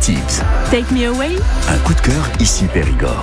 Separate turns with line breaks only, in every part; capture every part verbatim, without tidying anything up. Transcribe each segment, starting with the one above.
Tips.
Take me away.
Un coup de cœur ici Périgord.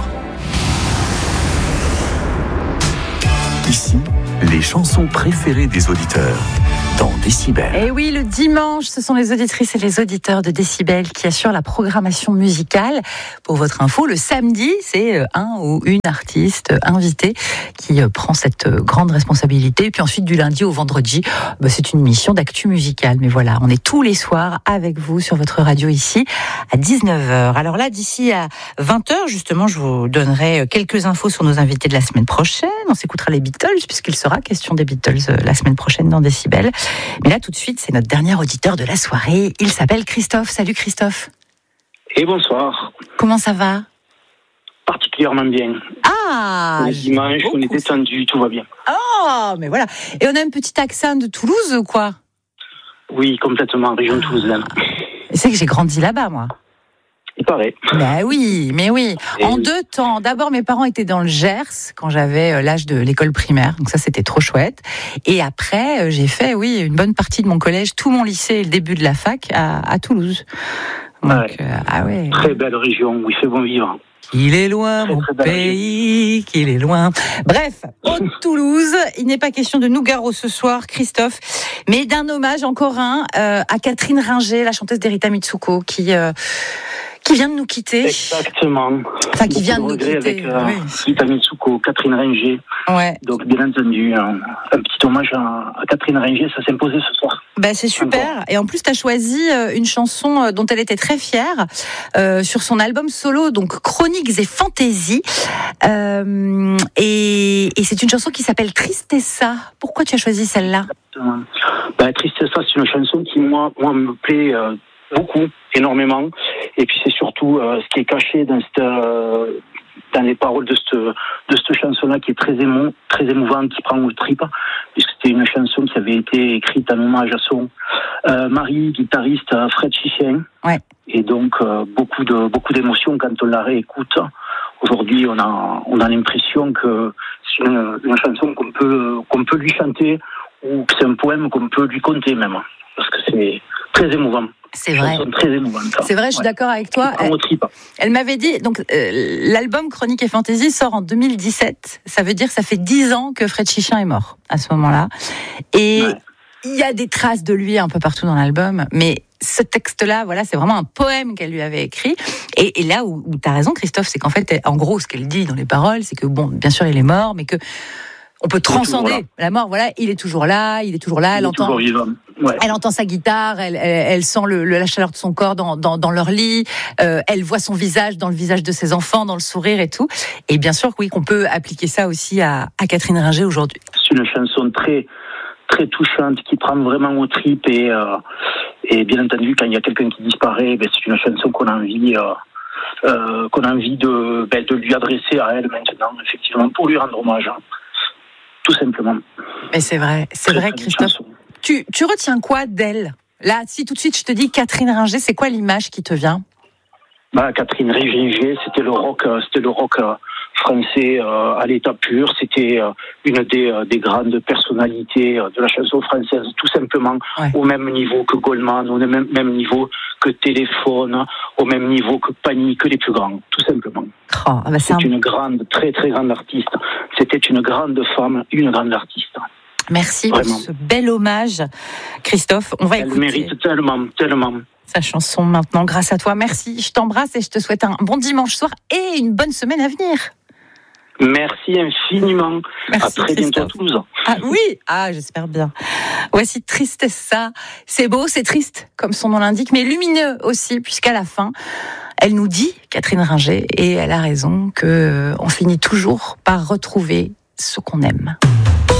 Ici, les chansons préférées des auditeurs dans Décibel.
Et oui, le dimanche, ce sont les auditrices et les auditeurs de Décibel qui assurent la programmation musicale. Pour votre info, le samedi, c'est un ou une artiste invitée qui prend cette grande responsabilité. Et puis ensuite, du lundi au vendredi, bah, c'est une mission d'actu musicale. Mais voilà, on est tous les soirs avec vous sur votre radio ici à dix-neuf heures. Alors là, d'ici à vingt heures, justement, je vous donnerai quelques infos sur nos invités de la semaine prochaine. On s'écoutera les Beatles, puisqu'il sera question des Beatles la semaine prochaine dans Décibel. Mais là, tout de suite, c'est notre dernier auditeur de la soirée. Il s'appelle Christophe. Salut Christophe.
Et bonsoir.
Comment ça va ?
Particulièrement bien.
Ah
Le dimanche, on est détendu, tout va bien.
Oh, mais voilà. Et on a un petit accent de Toulouse ou quoi ?
Oui, complètement, région
ah.
toulousaine.
C'est que j'ai grandi là-bas, moi.
Il paraît.
Ben oui, mais oui.
Et
en
oui.
deux temps. D'abord, mes parents étaient dans le Gers quand j'avais l'âge de l'école primaire. Donc ça, c'était trop chouette. Et après, j'ai fait, oui, une bonne partie de mon collège, tout mon lycée et le début de la fac à, à Toulouse. Donc,
ouais.
Euh, ah ouais.
Très belle région où il fait bon vivre.
Qu'il est loin,
Très,
mon
très belle
pays, qu'il est loin. Bref, Haute-Toulouse, il n'est pas question de Nougaro ce soir, Christophe, mais d'un hommage encore un euh, à Catherine Ringer, la chanteuse d'Erita Mitsuko, qui... Euh, qui vient de nous quitter.
Exactement.
Enfin, qui vient de nous quitter.
Avec euh,
oui.
Erita Mitsuko, Catherine Ringer.
Ouais.
Donc, bien entendu, un, un petit hommage à, à Catherine Ringer, ça s'imposait ce soir.
Bah, c'est super. Encore. Et en plus, tu as choisi une chanson dont elle était très fière euh, sur son album solo, donc Chroniques et Fantaisies. Euh, et, et c'est une chanson qui s'appelle Tristessa. Pourquoi tu as choisi celle-là ?
Exactement. Bah, Tristessa, c'est une chanson qui, moi, moi me plaît euh, beaucoup, énormément. Et puis c'est surtout euh, ce qui est caché dans, cette, euh, dans les paroles de cette, de cette chanson-là qui est très, émo, très émouvante, qui prend aux tripes, puisque c'était une chanson qui avait été écrite en hommage à son euh, mari, guitariste Fred Chichien.
Ouais.
Et donc euh, beaucoup de beaucoup d'émotions quand on la réécoute. Aujourd'hui, on a on a l'impression que c'est une, une chanson qu'on peut qu'on peut lui chanter ou que c'est un poème qu'on peut lui conter même, parce que c'est très émouvant.
C'est vrai.
Très émouvante.
C'est vrai, je suis ouais. d'accord avec toi. Elle, elle m'avait dit, donc euh, l'album Chroniques et Fantasy sort en deux mille dix-sept. Ça veut dire que ça fait dix ans que Fred Chichien est mort à ce moment-là. Et ouais. il y a des traces de lui un peu partout dans l'album, mais ce texte-là, voilà, c'est vraiment un poème qu'elle lui avait écrit. Et, et là où, où tu as raison, Christophe, c'est qu'en fait, en gros, ce qu'elle dit dans les paroles, c'est que bon, bien sûr, il est mort, mais que on peut transcender la mort. Voilà, il est toujours là, il est toujours là. Elle
il
entend,
ouais.
elle entend sa guitare, elle, elle, elle sent le, le, la chaleur de son corps dans, dans, dans leur lit. Euh, elle voit son visage dans le visage de ses enfants, dans le sourire et tout. Et bien sûr, oui, qu'on peut appliquer ça aussi à, à Catherine Ringer aujourd'hui.
C'est une chanson très, très touchante qui prend vraiment aux tripes et, euh, et bien entendu, quand il y a quelqu'un qui disparaît, ben, c'est une chanson qu'on a envie. Euh, euh, qu'on a envie de, ben, de lui adresser à elle maintenant, effectivement, pour lui rendre hommage. Hein. Tout simplement.
Mais c'est vrai, c'est très, vrai, très Christophe. Tu, tu retiens quoi d'elle ? Là, si tout de suite je te dis Catherine Ringer, c'est quoi l'image qui te vient ?
Bah, Catherine Ringer, c'était le rock, c'était le rock français euh, à l'état pur. C'était euh, une des, euh, des grandes personnalités de la chanson française, tout simplement ouais. au même niveau que Goldman, au même, même niveau que Téléphone, au même niveau que Panique, que les plus grands, tout simplement.
Oh, bah c'est
c'est
un...
une grande, très très grande artiste. C'était une grande femme, une grande artiste.
Merci Vraiment. pour ce bel hommage, Christophe. On va
Elle
écouter.
mérite tellement, tellement.
Sa chanson maintenant, grâce à toi. Merci, je t'embrasse et je te souhaite un bon dimanche soir et une bonne semaine à venir.
Merci infiniment.
Merci,
à très
Christophe.
bientôt à Toulouse.
Ah oui, ah j'espère bien. Voici Tristessa. C'est beau, c'est triste, comme son nom l'indique, mais lumineux aussi, puisqu'à la fin, elle nous dit, Catherine Ringer, et elle a raison, qu'on finit toujours par retrouver ce qu'on aime.